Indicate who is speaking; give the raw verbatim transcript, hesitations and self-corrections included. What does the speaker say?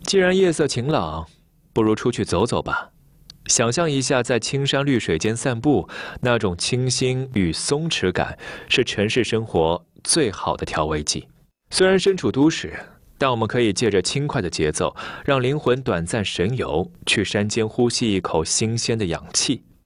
Speaker 1: 既然夜色晴朗，不如出去走走吧。想象一下，在青山绿水间散步，那种清新与松弛感，是城市生活最好的调味剂。虽然身处都市，但我们可以借着轻快的节奏，让灵魂短暂神游，去山间呼吸一口新鲜的氧气。